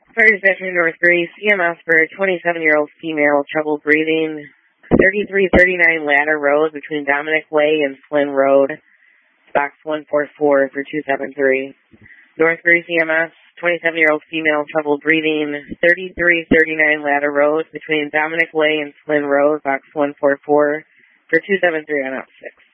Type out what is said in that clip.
Fire Dispatcher North Greece, EMS for 27-year-old female, trouble breathing, 3339 Ladder Road between Dominic Way and Flynn Road, box 144 for 273. North Greece EMS, 27-year-old female, trouble breathing, 3339 Ladder Road between Dominic Way and Flynn Road, box 144 for 273 on out 6.